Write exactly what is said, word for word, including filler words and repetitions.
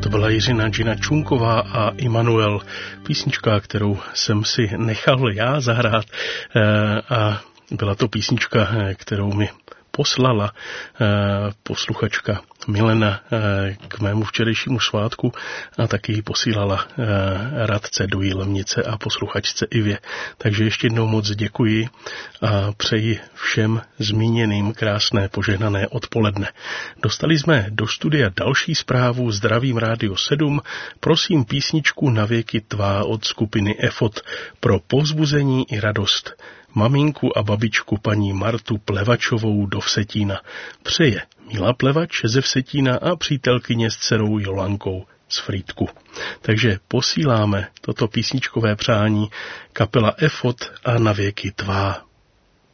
to byla Jiřina Gina Čunková a Immanuel, písnička, kterou jsem si nechal já zahrát a byla to písnička, kterou mi poslala posluchačka Milena k mému včerejšímu svátku a taky ji posílala Radce do Jílemnice a posluchačce Ivě. Takže ještě jednou moc děkuji a přeji všem zmíněným krásné požehnané odpoledne. Dostali jsme do studia další zprávu. Zdravím Rádio sedm. Prosím písničku Na věky tvá od skupiny Efot pro povzbuzení i radost. Maminku a babičku paní Martu Plevačovou do Vsetína. Přeje Mila Plevač ze Vsetína a přítelkyně s dcerou Jolankou z Frýdku. Takže posíláme toto písničkové přání kapela Efot a Na věky tvá.